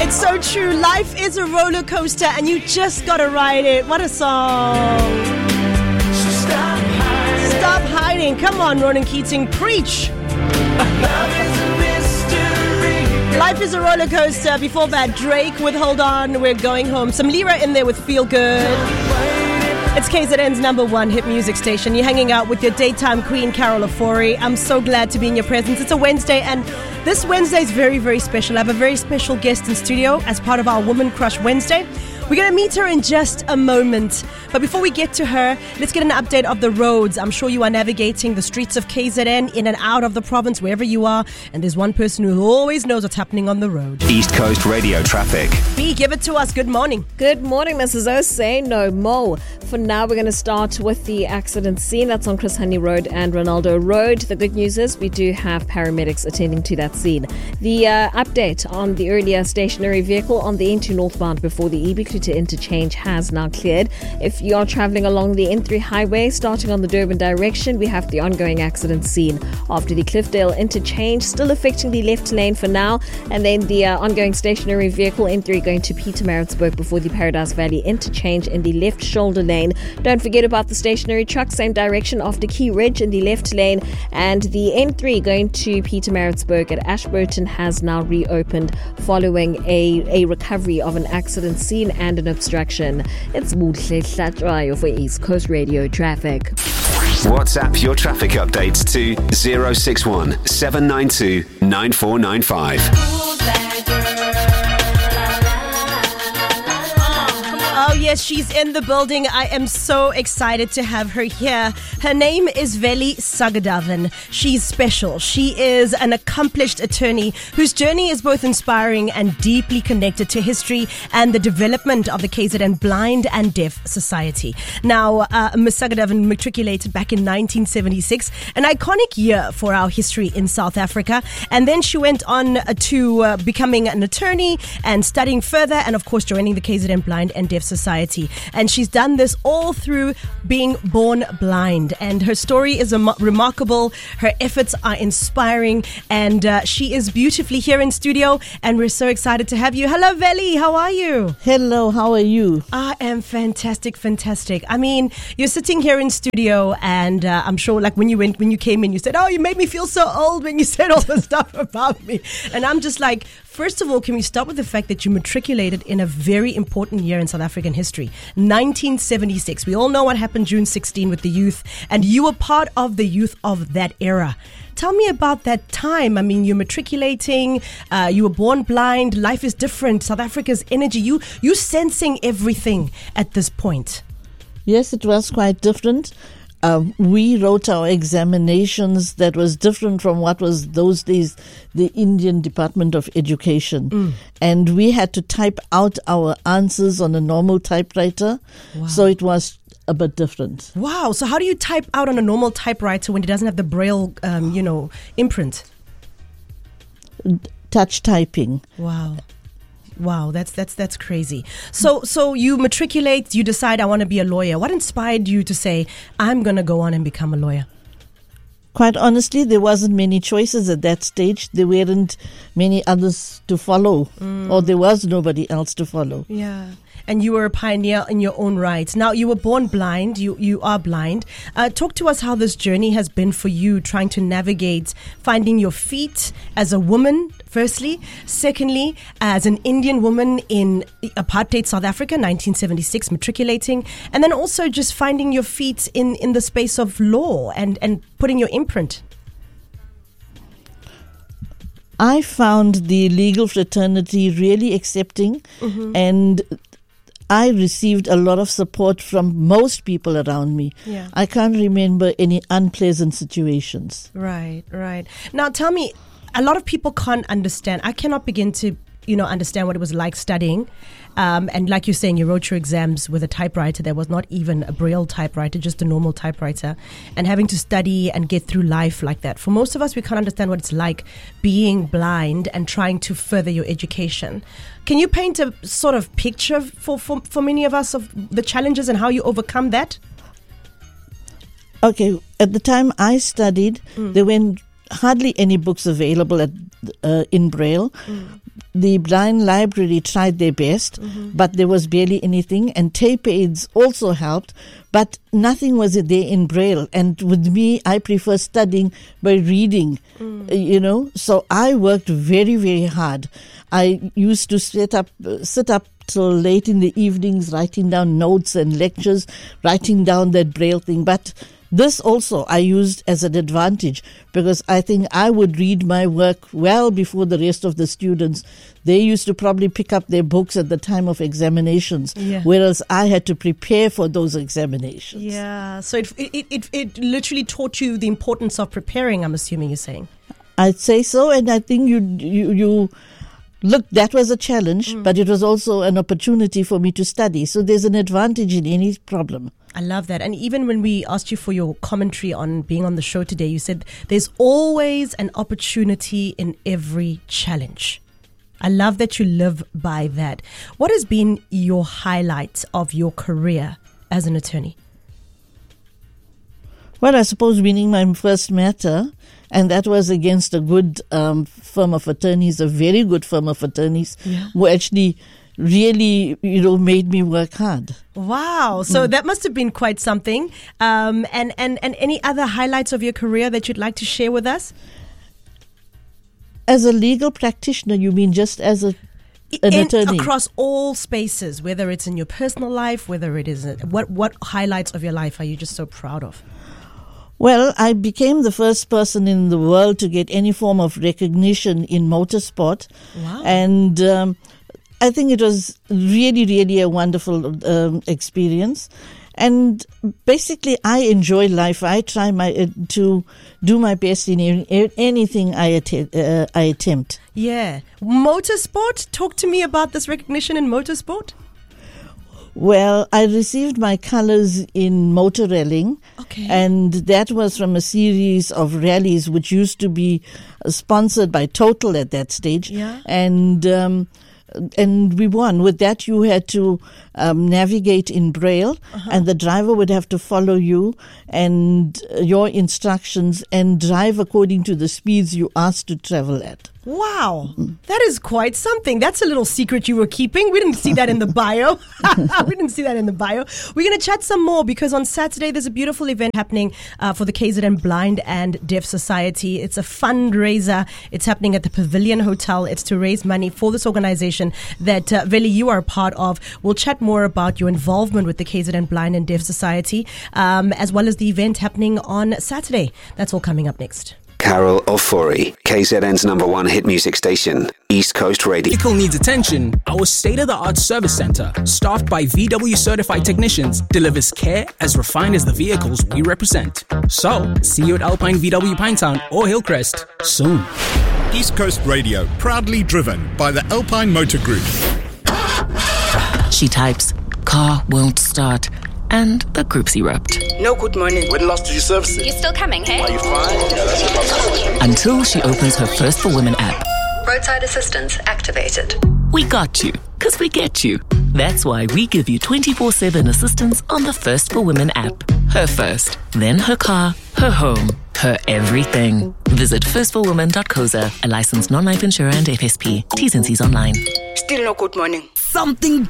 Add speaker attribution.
Speaker 1: It's so true. Life is a roller coaster and you just gotta ride it. What a song. So stop hiding. Come on, Ronan Keating, preach. Life is a roller coaster. Before that, Drake with Hold On, We're Going Home. Some Lira in there with Feel Good. It's KZN's number one hit music station. You're hanging out with your daytime queen, Carol Ofori. I'm so glad to be in your presence. It's a Wednesday, and this Wednesday is very, very special. I have a very special guest in studio as part of our Woman Crush Wednesday. We're going to meet her in just a moment. But before we get to her, let's get an update of the roads. I'm sure you are navigating the streets of KZN in and out of the province, wherever you are. And there's one person who always knows what's happening on the road.
Speaker 2: East Coast Radio traffic.
Speaker 1: B, give it to us. Good morning.
Speaker 3: Good morning, Mrs. O. Say no more. For now, we're going to start with the accident scene. That's on Chris Honey Road and Ronaldo Road. The good news is we do have paramedics attending to that scene. The update on the earlier stationary vehicle on the N2 northbound before the Ibiku to interchange has now cleared. If you are travelling along the N3 highway starting on the Durban direction, we have the ongoing accident scene after the Cliffdale interchange, still affecting the left lane for now, and then the ongoing stationary vehicle N3 going to Pietermaritzburg before the Paradise Valley interchange in the left shoulder lane. Don't forget about the stationary truck, same direction after Key Ridge in the left lane, and the N3 going to Pietermaritzburg at Ashburton has now reopened following a recovery of an accident scene and an obstruction. It's Muhle Hlatrayo for East Coast Radio traffic.
Speaker 2: WhatsApp your traffic updates to 061 792 9495.
Speaker 1: Oh yes, she's in the building. I am so excited to have her here. Her name is Veli Sagadavan. She's special. She is an accomplished attorney whose journey is both inspiring and deeply connected to history and the development of the KZN Blind and Deaf Society. Now, Ms. Sagadavan matriculated back in 1976, an iconic year for our history in South Africa. And then she went on to becoming an attorney and studying further and, of course, joining the KZN Blind and Deaf Society. And she's done this all through being born blind. And her story is remarkable. Her efforts are inspiring. And she is beautifully here in studio. And we're so excited to have you. Hello, Veli. How are you?
Speaker 4: Hello, how are you?
Speaker 1: I am fantastic. I mean, you're sitting here in studio, and I'm sure, like when you came in, you said, "Oh, you made me feel so old when you said all the stuff about me." And I'm just like, first of all, can we start with the fact that you matriculated in a very important year in South African history, 1976. We all know what happened June 16 with the youth, and you were part of the youth of that era. Tell me about that time. I mean, you're matriculating, you were born blind, life is different, South Africa's energy, you sensing everything at this point.
Speaker 4: Yes, it was quite different. We wrote our examinations that was different from what was those days the Indian Department of Education. And we had to type out our answers on a normal typewriter. Wow. So it was a bit different.
Speaker 1: Wow. So how do you type out on a normal typewriter when it doesn't have the Braille, imprint?
Speaker 4: Touch typing.
Speaker 1: Wow, that's crazy. So you matriculate, you decide I want to be a lawyer. What inspired you to say, I'm going to go on and become a lawyer?
Speaker 4: Quite honestly, there wasn't many choices at that stage. There weren't many others to follow, or there was nobody else to follow.
Speaker 1: Yeah. And you were a pioneer in your own right. Now, you were born blind. You are blind. Talk to us how this journey has been for you, trying to navigate finding your feet as a woman, firstly. Secondly, as an Indian woman in apartheid South Africa, 1976, matriculating. And then also just finding your feet in the space of law and putting your imprint.
Speaker 4: I found the legal fraternity really accepting, and I received a lot of support from most people around me.
Speaker 1: Yeah.
Speaker 4: I can't remember any unpleasant situations.
Speaker 1: Right. Now tell me, a lot of people can't understand. I cannot begin to, understand what it was like studying. And like you're saying, you wrote your exams with a typewriter. There was not even a Braille typewriter, just a normal typewriter. And having to study and get through life like that. For most of us, we can't understand what it's like being blind and trying to further your education. Can you paint a sort of picture for many of us of the challenges and how you overcome that?
Speaker 4: Okay, at the time I studied, there weren't hardly any books available in Braille. the Blind Library tried their best, but there was barely anything, and tape aids also helped, but nothing was there in Braille. And with me, I prefer studying by reading, so I worked very, very hard. I used to sit up till late in the evenings, writing down notes and lectures, writing down that Braille thing. But this also I used as an advantage, because I think I would read my work well before the rest of the students. They used to probably pick up their books at the time of examinations, whereas I had to prepare for those examinations.
Speaker 1: Yeah, so it literally taught you the importance of preparing, I'm assuming you're saying.
Speaker 4: I'd say so, and I think you look, that was a challenge, but it was also an opportunity for me to study. So there's an advantage in any problem.
Speaker 1: I love that. And even when we asked you for your commentary on being on the show today, you said there's always an opportunity in every challenge. I love that you live by that. What has been your highlight of your career as an attorney?
Speaker 4: Well, I suppose winning my first matter, and that was against a good firm of attorneys, a very good firm of attorneys, who actually really, made me work hard.
Speaker 1: Wow. So that must have been quite something. And any other highlights of your career that you'd like to share with us?
Speaker 4: As a legal practitioner, you mean just as an attorney?
Speaker 1: Across all spaces, whether it's in your personal life, whether it is, what highlights of your life are you just so proud of?
Speaker 4: Well, I became the first person in the world to get any form of recognition in motorsport.
Speaker 1: Wow.
Speaker 4: And I think it was really, really a wonderful experience. And basically, I enjoy life. I try to do my best in anything I attempt.
Speaker 1: Yeah. Motorsport? Talk to me about this recognition in motorsport.
Speaker 4: Well, I received my colors in motor rallying, and that was from a series of rallies which used to be sponsored by Total at that stage.
Speaker 1: Yeah.
Speaker 4: And we won. With that, you had to navigate in Braille, and the driver would have to follow you and your instructions and drive according to the speeds you asked to travel at.
Speaker 1: Wow, that is quite something. That's a little secret you were keeping. We didn't see that in the bio. We're going to chat some more, because on Saturday there's a beautiful event happening for the KZN Blind and Deaf Society. It's a fundraiser. It's happening at the Pavilion Hotel. It's to raise money for this organization that, Veli, you are a part of. We'll chat more about your involvement with the KZN Blind and Deaf Society, as well as the event happening on Saturday. That's all coming up next.
Speaker 2: Carol Ofori, KZN's #1 hit music station, East Coast Radio.
Speaker 5: Vehicle needs attention. Our state-of-the-art service center, staffed by VW certified technicians, delivers care as refined as the vehicles we represent. So, see you at Alpine VW Pinetown or Hillcrest soon.
Speaker 6: East Coast Radio, proudly driven by the Alpine Motor Group.
Speaker 7: She types, car won't start, and the groups erupt.
Speaker 8: No, good morning.
Speaker 9: When last did you service it?
Speaker 10: You're still coming, hey?
Speaker 9: Are you fine?
Speaker 7: Until she opens her First for Women app.
Speaker 10: Roadside assistance activated.
Speaker 7: We got you, because we get you. That's why we give you 24/7 assistance on the First for Women app. Her first, then her car, her home, her everything. Visit firstforwomen.coza, a licensed non-life insurer and FSP. T's and C's online.
Speaker 8: Still no good morning.
Speaker 5: Something